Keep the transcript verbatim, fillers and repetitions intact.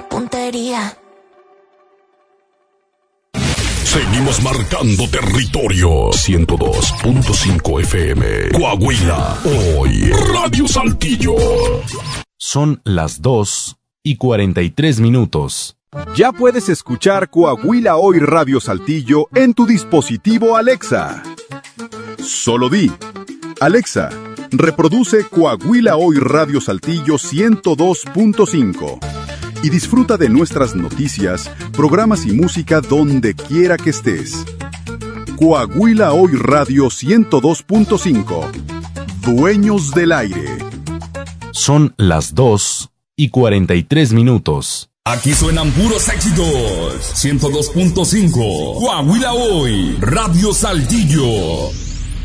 buena puntería. Seguimos marcando territorio. ciento dos punto cinco F M. Coahuila. Hoy. Radio Saltillo. Son las dos y cuarenta y tres minutos. Ya puedes escuchar Coahuila Hoy Radio Saltillo en tu dispositivo Alexa. Solo di: Alexa, reproduce Coahuila Hoy Radio Saltillo ciento dos punto cinco y disfruta de nuestras noticias, programas y música donde quiera que estés. Coahuila Hoy Radio ciento dos punto cinco. Dueños del aire. Son las dos y cuarenta y tres minutos. Aquí suenan puros éxitos. ciento dos punto cinco. Coahuila Hoy, Radio Saltillo.